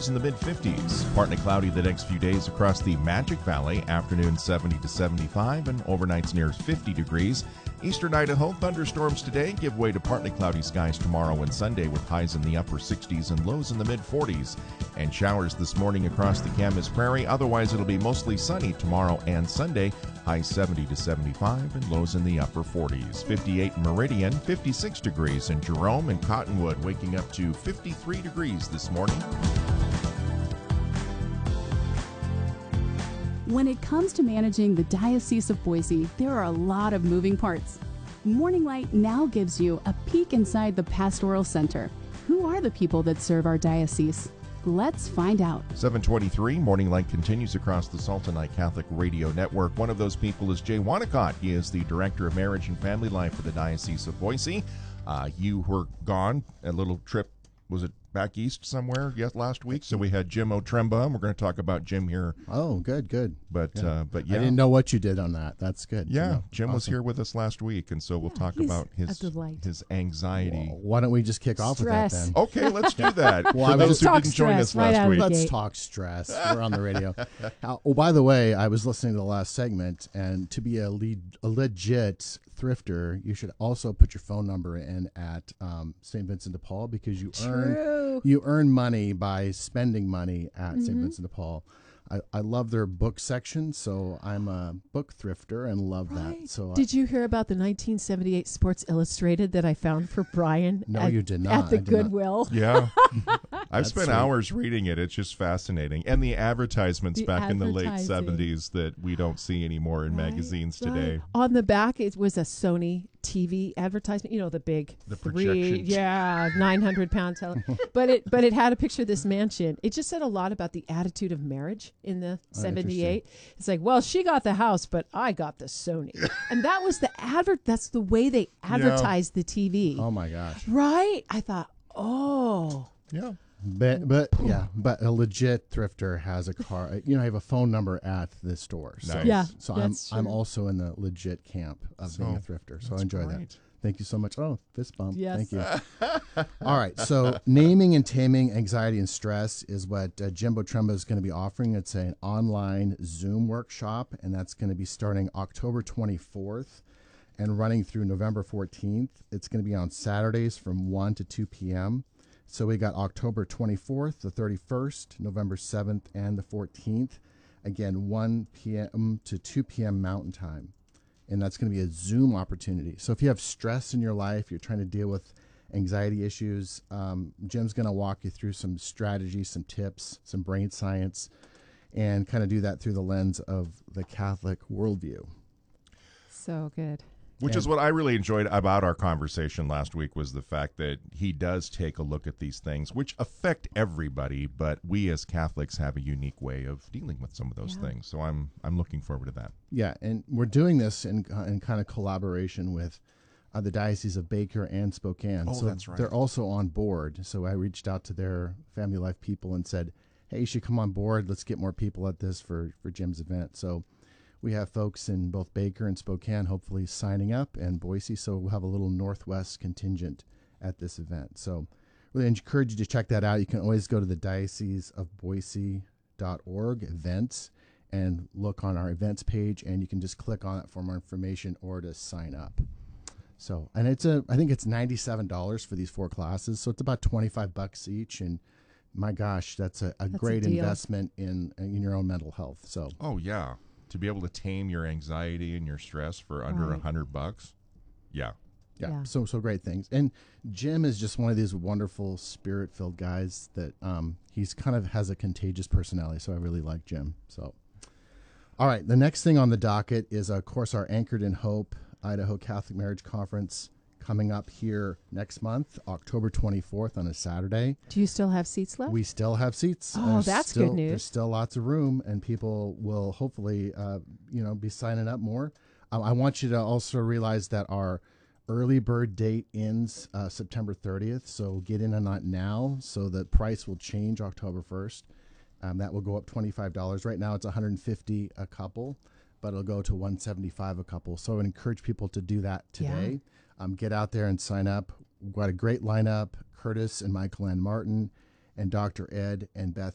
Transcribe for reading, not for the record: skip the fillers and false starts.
lows in the mid-50s. Partly cloudy the next few days across the Magic Valley. Afternoon 70 to 75 and overnights near 50 degrees. Eastern Idaho, thunderstorms today give way to partly cloudy skies tomorrow and Sunday with highs in the upper 60s and lows in the mid-40s. And showers this morning across the Camas Prairie. Otherwise, it'll be mostly sunny tomorrow and Sunday. Highs 70 to 75 and lows in the upper 40s. 58 in Meridian, 56 degrees in Jerome and Cottonwood, waking up to 53 degrees this morning. When it comes to managing the Diocese of Boise, there are a lot of moving parts. Morning Light now gives you a peek inside the Pastoral Center. Who are the people that serve our diocese? Let's find out. 7:23, Morning Light continues across the Salt and Light Catholic Radio Network. One of those people is Jay Wanacott. He is the Director of Marriage and Family Life for the Diocese of Boise. You were gone, a little trip, was it back east somewhere last week? So we had Jim Otremba, and we're going to talk about Jim here. Oh, good. But yeah. I didn't know what you did on that. That's good. Yeah, Jim was here with us last week, and so we'll talk about his anxiety. Well, why don't we just kick off with that then? Okay, let's do that. Well, for those who didn't join us last week. Let's talk stress. We're on the radio. By the way, I was listening to the last segment, and to be a legit thrifter, you should also put your phone number in at St. Vincent de Paul, because you earn money by spending money at St. Vincent de Paul. I love their book section, so I'm a book thrifter and love that. So did you hear about the 1978 Sports Illustrated that I found for Brian? No, you did not. At the Goodwill. Yeah. I've spent hours reading it. It's just fascinating. And the advertisements back in the late 70s that we don't see anymore in magazines today. On the back, it was a Sony TV advertisement, the big projections. 900-pound television. but it had a picture of this mansion. It just said a lot about the attitude of marriage in the 78. It's like, well, she got the house, but I got the Sony. And that was that's the way they advertised the TV. Oh my gosh. Right? I thought, oh. Yeah. But a legit thrifter has a car. I have a phone number at the store. So, nice. Yeah, so I'm also in the legit camp of being a thrifter. So I enjoy that. Thank you so much. Oh, fist bump. Yes. Thank you. All right. So naming and taming anxiety and stress is what Jim Otremba is going to be offering. It's an online Zoom workshop, and that's going to be starting October 24th and running through November 14th. It's going to be on Saturdays from 1 to 2 p.m. So we got October 24th, the 31st, November 7th, and the 14th. Again, 1 p.m. to 2 p.m. Mountain Time. And that's going to be a Zoom opportunity. So if you have stress in your life, you're trying to deal with anxiety issues, Jim's going to walk you through some strategies, some tips, some brain science, and kind of do that through the lens of the Catholic worldview. So good. Which is what I really enjoyed about our conversation last week, was the fact that he does take a look at these things, which affect everybody, but we as Catholics have a unique way of dealing with some of those things. So I'm looking forward to that. Yeah, and we're doing this in kind of collaboration with the Diocese of Baker and Spokane. Oh, so that's right. They're also on board. So I reached out to their family life people and said, hey, you should come on board. Let's get more people at this for Jim's event. So we have folks in both Baker and Spokane hopefully signing up, and Boise, so we'll have a little Northwest contingent at this event. So really encourage you to check that out. You can always go to the dioceseofboise.org events and look on our events page, and you can just click on it for more information or to sign up. So, and I think it's $97 for these 4 classes, so it's about $25 each, and my gosh, that's a great investment in your own mental health. So, oh yeah. To be able to tame your anxiety and your stress for under $100, yeah. So great things. And Jim is just one of these wonderful spirit-filled guys that he's kind of has a contagious personality. So I really like Jim. So, all right, the next thing on the docket is, of course, our Anchored in Hope Idaho Catholic Marriage Conference coming up here next month, October 24th on a Saturday. Do you still have seats left? We still have seats. Oh, that's good news. There's still lots of room, and people will hopefully, be signing up more. I want you to also realize that our early bird date ends September 30th, so get in on that now. So the price will change October 1st. That will go up $25. Right now, it's $150 a couple, but it'll go to $175 a couple. So I would encourage people to do that today. Yeah. Get out there and sign up. We've got a great lineup. Curtis and Michael Ann Martin and Dr. Ed and Beth